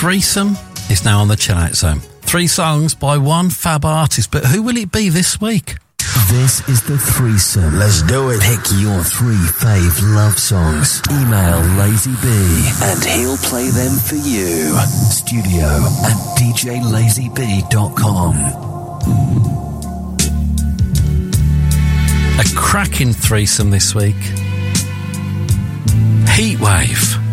Threesome is now on the Chill Out Zone. 3 songs by one fab artist, but who will it be this week? This is the Threesome. Let's do it. Pick your 3 fave love songs. Email Lazy B and he'll play them for you. studio@djlazyb.com. A cracking threesome this week. Heatwave.